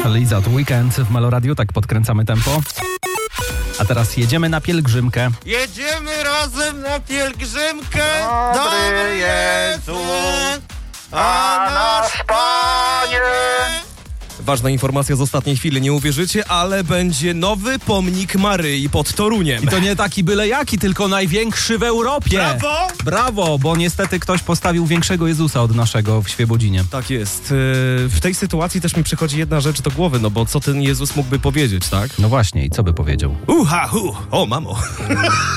Lizard Weekend w Meloradiu, tak podkręcamy tempo. A teraz jedziemy na pielgrzymkę. Jedziemy razem na pielgrzymkę. Dobry Jezu, a nasz Panie. Ważna informacja z ostatniej chwili, nie uwierzycie, ale będzie nowy pomnik Maryi pod Toruniem. I to nie taki byle jaki, tylko największy w Europie. Brawo! Brawo, bo niestety ktoś postawił większego Jezusa od naszego w Świebodzinie. Tak jest. W tej sytuacji też mi przychodzi jedna rzecz do głowy, no bo co ten Jezus mógłby powiedzieć, tak? No właśnie, i co by powiedział? Ha, hu, o mamo.